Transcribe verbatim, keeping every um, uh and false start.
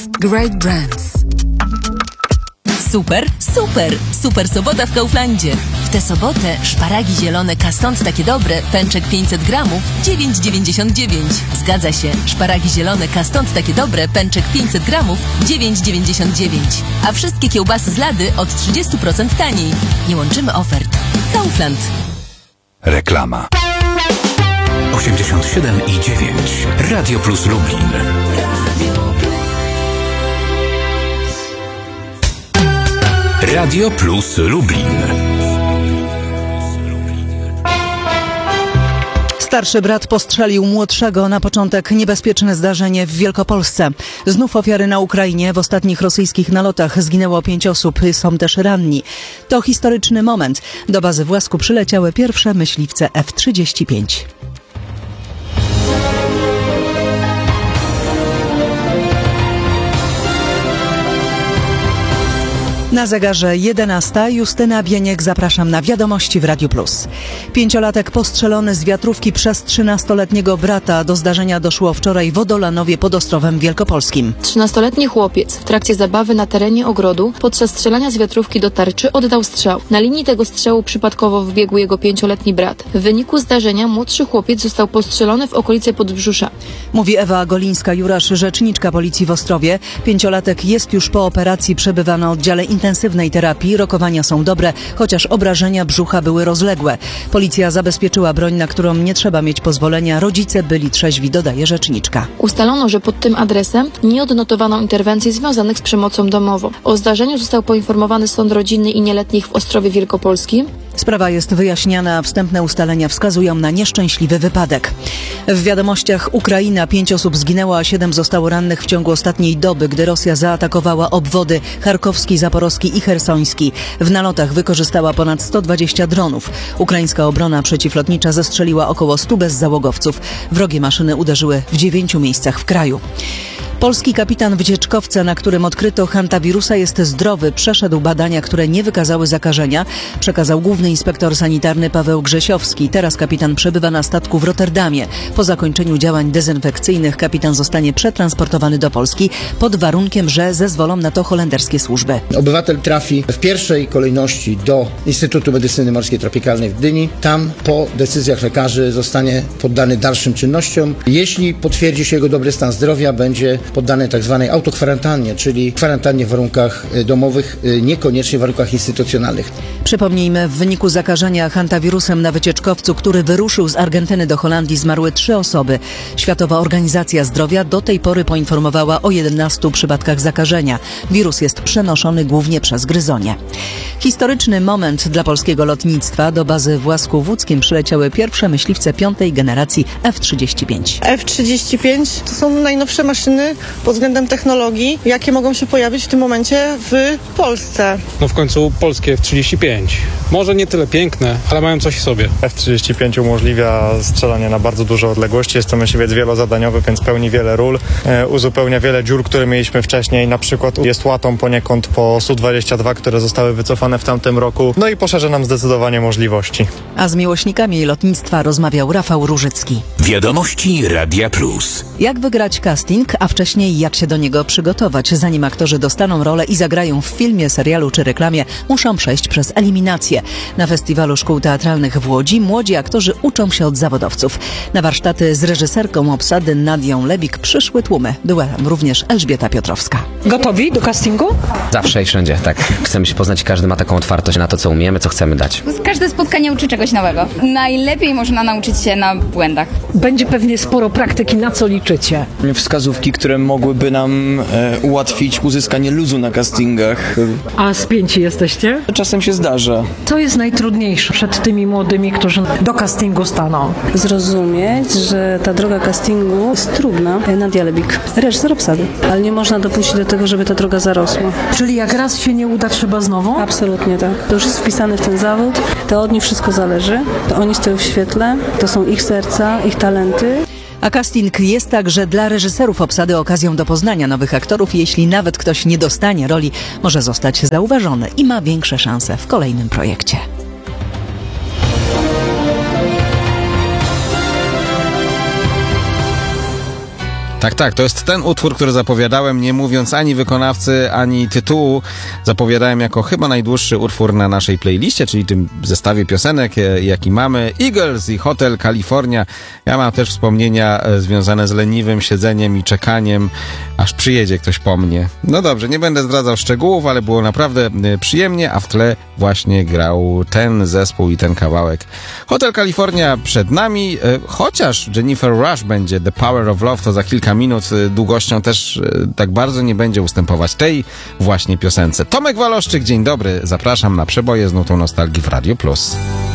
Great Brands. Super, super, super sobota w Kauflandzie. W tę sobotę szparagi zielone Caston takie dobre, pęczek pięćset gramów, dziewięć dziewięćdziesiąt dziewięć. Zgadza się, szparagi zielone Caston takie dobre, pęczek pięćset gramów, dziewięć dziewięćdziesiąt dziewięć. A wszystkie kiełbasy z Lady od trzydzieści procent taniej. Nie łączymy ofert. Kaufland. Reklama. osiemdziesiąt siedem i dziewięć. Radio Plus Lublin. Radio Plus Lublin. Starszy brat postrzelił młodszego. Na początek niebezpieczne zdarzenie w Wielkopolsce. Znów ofiary na Ukrainie. W ostatnich rosyjskich nalotach zginęło pięć osób. Są też ranni. To historyczny moment. Do bazy w Łasku przyleciały pierwsze myśliwce F trzydzieści pięć. Na zegarze jedenasta. Justyna Bieniek, zapraszam na wiadomości w Radiu Plus. Pięciolatek postrzelony z wiatrówki przez trzynastoletniego brata. Do zdarzenia doszło wczoraj w Odolanowie pod Ostrowem Wielkopolskim. trzynastoletni chłopiec w trakcie zabawy na terenie ogrodu podczas strzelania z wiatrówki do tarczy oddał strzał. Na linii tego strzału przypadkowo wbiegł jego pięcioletni brat. W wyniku zdarzenia młodszy chłopiec został postrzelony w okolicy Podbrzusza. Mówi Ewa Golińska-Jurasz, rzeczniczka policji w Ostrowie. Pięciolatek jest już po operacji, przebywa na oddziale intensywnej terapii. Rokowania są dobre, chociaż obrażenia brzucha były rozległe. Policja zabezpieczyła broń, na którą nie trzeba mieć pozwolenia. Rodzice byli trzeźwi, dodaje rzeczniczka. Ustalono, że pod tym adresem nie odnotowano interwencji związanych z przemocą domową. O zdarzeniu został poinformowany Sąd Rodzinny i Nieletnich w Ostrowie Wielkopolskim. Sprawa jest wyjaśniana, a wstępne ustalenia wskazują na nieszczęśliwy wypadek. W wiadomościach Ukraina. Pięć osób zginęło, a siedem zostało rannych w ciągu ostatniej doby, gdy Rosja zaatakowała obwody charkowski, zaporowski i chersoński. W nalotach wykorzystała ponad sto dwadzieścia dronów. Ukraińska obrona przeciwlotnicza zestrzeliła około stu bezzałogowców. Wrogie maszyny uderzyły w dziewięciu miejscach w kraju. Polski kapitan wycieczkowca, na którym odkryto hantawirusa, jest zdrowy. Przeszedł badania, które nie wykazały zakażenia, przekazał główny inspektor sanitarny Paweł Grzesiowski. Teraz kapitan przebywa na statku w Rotterdamie. Po zakończeniu działań dezynfekcyjnych kapitan zostanie przetransportowany do Polski pod warunkiem, że zezwolą na to holenderskie służby. Obywatel trafi w pierwszej kolejności do Instytutu Medycyny Morskiej Tropikalnej w Gdyni. Tam po decyzjach lekarzy zostanie poddany dalszym czynnościom. Jeśli potwierdzi się jego dobry stan zdrowia, będzie poddany tak zwanej autokwarantannie, czyli kwarantannie w warunkach domowych, niekoniecznie w warunkach instytucjonalnych. Przypomnijmy, w wyniku zakażenia hantawirusem na wycieczkowcu, który wyruszył z Argentyny do Holandii, zmarły trzy osoby. Światowa Organizacja Zdrowia do tej pory poinformowała o jedenastu przypadkach zakażenia. Wirus jest przenoszony głównie przez gryzonie. Historyczny moment dla polskiego lotnictwa. Do bazy w Łasku Wódzkim przyleciały pierwsze myśliwce piątej generacji F trzydzieści pięć. F trzydzieści pięć to są najnowsze maszyny pod względem technologii, jakie mogą się pojawić w tym momencie w Polsce. No w końcu polskie F trzydzieści pięć. Może nie tyle piękne, ale mają coś w sobie. F trzydzieści pięć umożliwia strzelanie na bardzo duże odległości. Jest to myśliwiec wielozadaniowy, więc pełni wiele ról. E, uzupełnia wiele dziur, które mieliśmy wcześniej. Na przykład jest łatą poniekąd po S U dwadzieścia dwa, które zostały wycofane w tamtym roku. No i poszerza nam zdecydowanie możliwości. A z miłośnikami lotnictwa rozmawiał Rafał Różycki. Wiadomości Radia Plus. Jak wygrać casting, a wcześniej jak się do niego przygotować? Zanim aktorzy dostaną rolę i zagrają w filmie, serialu czy reklamie, muszą przejść przez eliminację. Na Festiwalu Szkół Teatralnych w Łodzi młodzi aktorzy uczą się od zawodowców. Na warsztaty z reżyserką obsady Nadią Lebik przyszły tłumy. Była tam również Elżbieta Piotrowska. Gotowi do castingu? Zawsze i wszędzie, tak. Chcemy się poznać, każdy ma taką otwartość na to, co umiemy, co chcemy dać. Każde spotkanie uczy czegoś nowego. Najlepiej można nauczyć się na błędach. Będzie pewnie sporo praktyki, na co liczycie? Wskazówki, które mogłyby nam e, ułatwić uzyskanie luzu na castingach. A spięci jesteście? Czasem się zdarza. Co jest najtrudniejsze przed tymi młodymi, którzy do castingu staną? Zrozumieć, że ta droga castingu jest trudna. Nadia Lebik, reżyser obsady, ale nie można dopuścić do tego, żeby ta droga zarosła. Czyli jak raz się nie uda, trzeba znowu? Absolutnie tak. To już jest wpisane w ten zawód, to od nich wszystko zależy, to oni stoją w świetle, to są ich serca, ich talenty. A casting jest także dla reżyserów obsady okazją do poznania nowych aktorów. Jeśli nawet ktoś nie dostanie roli, może zostać zauważony i ma większe szanse w kolejnym projekcie. Tak, tak, to jest ten utwór, który zapowiadałem, nie mówiąc ani wykonawcy, ani tytułu. Zapowiadałem jako chyba najdłuższy utwór na naszej playliście, czyli tym zestawie piosenek, jaki mamy. Eagles i Hotel California. Ja mam też wspomnienia związane z leniwym siedzeniem i czekaniem, aż przyjedzie ktoś po mnie. No dobrze, nie będę zdradzał szczegółów, ale było naprawdę przyjemnie, a w tle właśnie grał ten zespół i ten kawałek. Hotel California przed nami, chociaż Jennifer Rush będzie The Power of Love, to za kilka minut długością też tak bardzo nie będzie ustępować tej właśnie piosence. Tomek Waloszczyk, dzień dobry, zapraszam na przeboje z nutą nostalgii w Radio Plus.